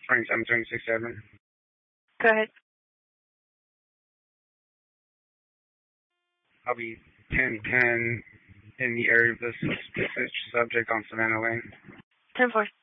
27-26-7. Go ahead. I'll be 10-10 in the area of the suspicious subject on Savannah Lane. 10-4.